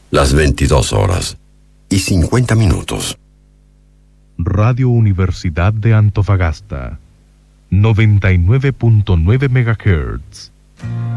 las 22:50. Radio Universidad de Antofagasta, 99.9 MHz.